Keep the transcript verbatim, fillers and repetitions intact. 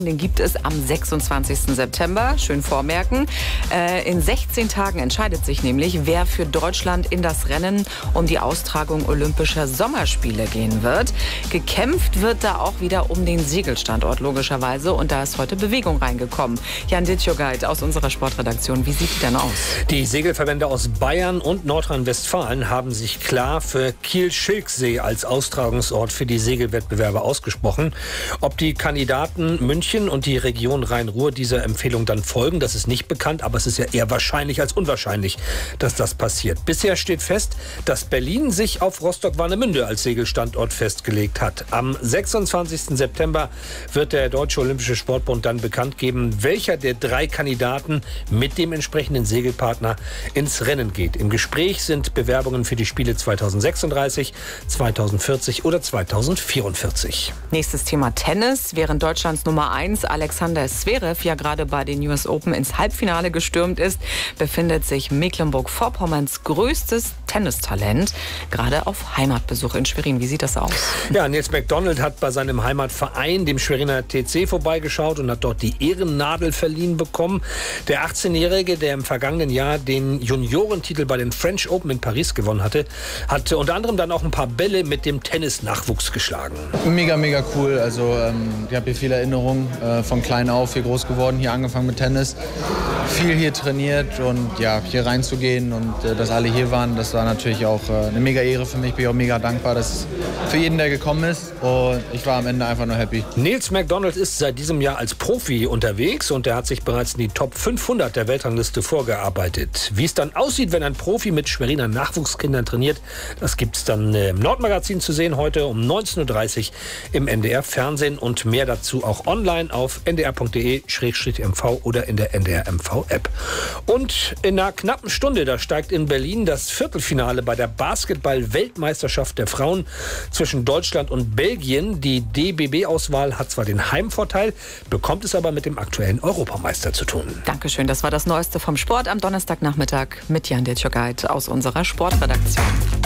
Den gibt es am sechsundzwanzigsten September. Schön vormerken. Äh, in sechzehn Tagen entscheidet sich nämlich, wer für Deutschland in das Rennen um die Austragung Olympischer Sommerspiele gehen wird. Gekämpft wird da auch wieder um den Segelstandort, logischerweise. Und da ist heute Bewegung reingekommen. Jan Ditschogait aus unserer Sportredaktion. Wie sieht die denn aus? Die Segelverbände aus Bayern und Nordrhein-Westfalen haben sich klar für Kiel-Schilksee als Austragungsort für die Segelwettbewerbe ausgesprochen. Ob die Kandidaten München und die Region Rhein-Ruhr dieser Empfehlung dann folgen, das ist nicht bekannt, aber es ist ja eher wahrscheinlich als unwahrscheinlich, dass das passiert. Bisher steht fest, dass Berlin sich auf Rostock-Warnemünde als Segelstandort festgelegt hat. Am sechsundzwanzigsten September wird der Deutsche Olympische Sportbund dann bekannt geben, welcher der drei Kandidaten mit dem entsprechenden Segelpartner ins Rennen geht. Im Gespräch sind Bewerbungen für die Spiele zweitausendsechsunddreißig, zweitausendvierzig oder zweitausendvierundvierzig. Nächstes Thema Tennis. Während Deutschlands Nummer eins Alexander Zverev ja gerade bei den U S Open ins Halbfinale gestürmt ist, befindet sich Mecklenburg-Vorpommerns größtes Tennistalent gerade auf Heimatbesuch in Schwerin. Wie sieht das aus? Ja, Nils McDonald hat bei seinem Heimatverein, dem Schweriner T C, vorbeigeschaut und hat dort die Ehrennadel verliehen bekommen. Der achtzehnjährige, der im vergangenen Jahr den Juniorentitel bei den French Open in Paris gewonnen hatte, hat unter anderem dann auch ein paar Bälle mit dem Tennis-Nachwuchs geschlagen. Mega, mega cool. Also ähm, ich habe hier viele Erinnerungen. Äh, von klein auf hier groß geworden, hier angefangen mit Tennis. Viel hier trainiert und ja, hier reinzugehen und äh, dass alle hier waren, das war natürlich auch äh, eine mega Ehre für mich. Bin auch mega dankbar, dass für jeden, der gekommen ist, und ich war am Ende einfach nur happy. Nils McDonald ist seit diesem Jahr als Profi unterwegs und er hat sich bereits in die Top fünfhundert der Weltrangliste vorgearbeitet. Wie es dann aussieht, wenn ein Profi mit Schweriner Nachwuchskindern trainiert, das gibt es dann im Nordmagazin zu sehen heute um neunzehn Uhr dreißig im N D R Fernsehen und mehr dazu auch online auf n d r punkt d e slash m v oder in der N D R M V App. Und in einer knappen Stunde, da steigt in Berlin das Viertelfinale bei der Basketball-Weltmeisterschaft der Frauen zwischen Deutschland und Belgien. Die D B B-Auswahl hat zwar den Heimvorteil, bekommt es aber mit dem aktuellen Europameister zu tun. Dankeschön, das war das Neueste vom Sport am Donnerstagnachmittag mit Jan Ditschogait aus unserer Sportredaktion.